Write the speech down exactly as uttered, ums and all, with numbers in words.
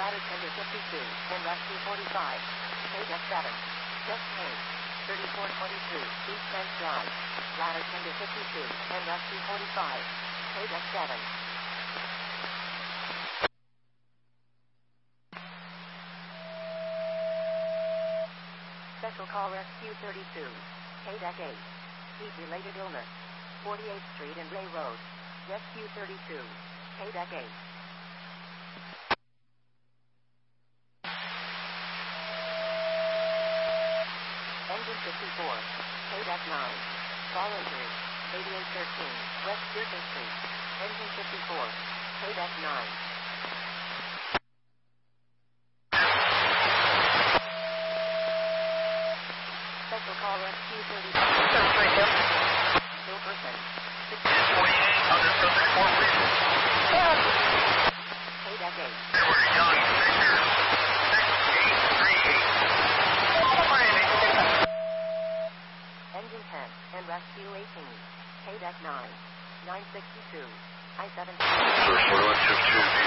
ladder ten to fifty-two, and rescue forty-five. K-Deck seven. Just change. thirty-four twenty-two, East Fence Drive. Ladder ten to fifty-two, and rescue forty-five. K-Deck seven. Special call rescue thirty-two. K-Deck eight. Heat-related illness. forty-eighth Street and Ray Road. Rescue thirty-two. K-Deck eight. Engine fifty-four. K-Deck nine. Fall injury. eighty-eight thirteen, West Pearson Street. Engine fifty-four. K-Deck nine. Special call rescue thirty-two. Still person. twenty-eight, under subject four, please. K-Deck eight. Edward Young, Victor, six eight three eight. Engine ten, and rescue eighteen. K-Deck nine. nine sixty-two. I seventeen. Source one one two two.